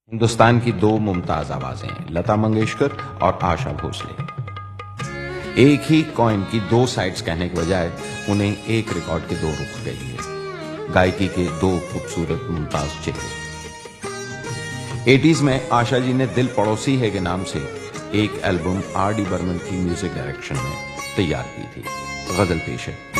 हिंदुस्तान की दो मुमताज आवाजें, लता मंगेशकर और आशा भोसले। एक ही कॉइन की दो साइड्स कहने के बजाय उन्हें एक रिकॉर्ड के दो रुख कहिए। गायकी के दो खूबसूरत मुमताज चेहरे। 80s में आशा जी ने दिल पड़ोसी है के नाम से एक एल्बम R.D. बर्मन की म्यूजिक डायरेक्शन में तैयार की थी। गजल पेश है।